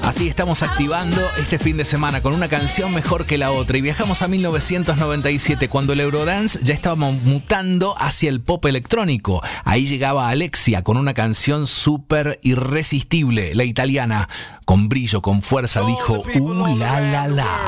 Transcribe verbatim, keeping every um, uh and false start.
Así estamos activando este fin de semana con una canción mejor que la otra y viajamos a mil novecientos noventa y siete cuando el Eurodance ya estaba mutando hacia el pop electrónico. Ahí llegaba Alexia con una canción súper irresistible. La italiana, con brillo, con fuerza, dijo "Uh, la, la, la".